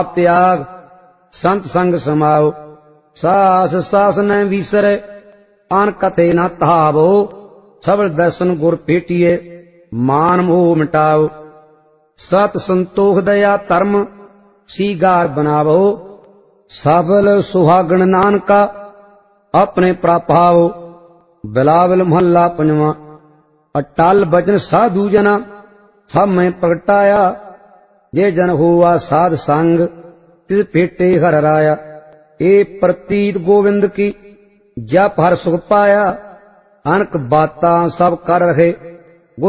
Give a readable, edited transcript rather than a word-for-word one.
त्याग संत संग समाओ। सास सास न विसरे आन कथे न धावो। सबल दर्शन गुर भेटिए मान मोह मिटाओ। सत संतोख दया धर्म सीगार बनावो। सबल सुहागण नानका अपने प्रापाओ। बिलावल महला पंजवा। अटल बचन साधु जना सब में प्रगटाया। जे जन हुआ साध संग तिस भेटे हर राया। ए प्रतीत गोविंद की जप हर सुख पाया। अनक बातां सब कर रहे